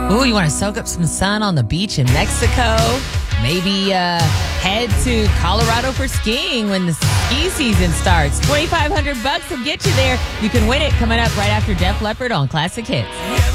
Ooh, you want to soak up some sun on the beach in Mexico? Maybe head to Colorado for skiing when the ski season starts. $2,500 will get you there. You can win it coming up right after Def Leppard on Classic Hits.